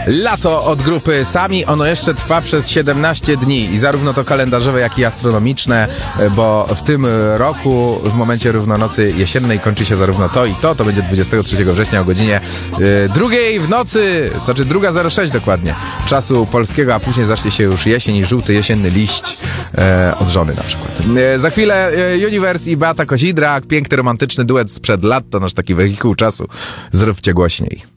Lato od grupy Sami, ono jeszcze trwa przez 17 dni i zarówno to kalendarzowe, jak i astronomiczne, bo w tym roku, w momencie równonocy jesiennej kończy się zarówno to i to będzie 23 września o godzinie 2 w nocy, znaczy 2:06 dokładnie, czasu polskiego, a później zacznie się już jesień i żółty jesienny liść od żony na przykład. Za chwilę Universe i Beata Kozidrak, piękny, romantyczny duet sprzed lat, to nasz taki wehikuł czasu. Zróbcie głośniej.